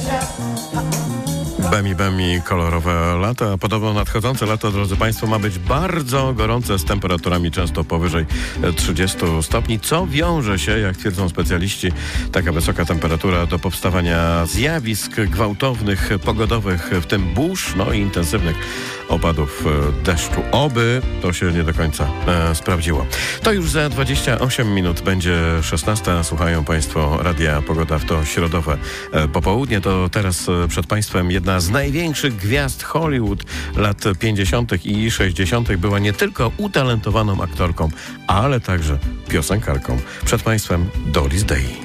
Bemi, kolorowe lato. Podobno nadchodzące lato, drodzy Państwo, ma być bardzo gorące z temperaturami często powyżej 30 stopni, co wiąże się, jak twierdzą specjaliści, taka wysoka temperatura do powstawania zjawisk gwałtownych, pogodowych, w tym burz, no i intensywnych opadów deszczu. Oby to się nie do końca sprawdziło. To już za 28 minut będzie 16. Słuchają Państwo Radia Pogoda w to środowe popołudnie. To teraz przed Państwem jedna z największych gwiazd Hollywood lat 50. i 60. Była nie tylko utalentowaną aktorką, ale także piosenkarką. Przed Państwem Doris Day.